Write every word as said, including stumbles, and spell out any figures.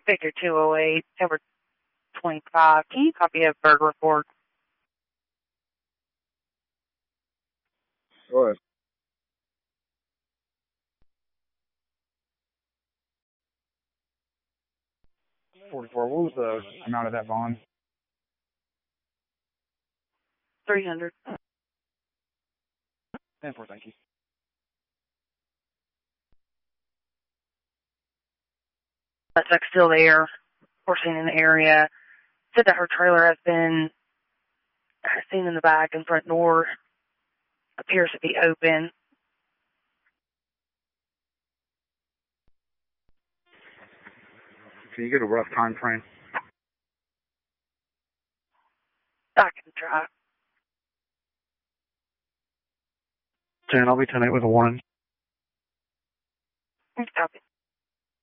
Victor two oh eight, over twenty-five. Can you copy a bird report? Go ahead. forty-four, what was the amount of that bond? three hundred. ten four, thank you. Suspect still there. We're seen in the area. Said that her trailer has been seen in the back and front door. Appears to be open. Can you get a rough time frame? I can try. ten, I'll be ten eight with a warning.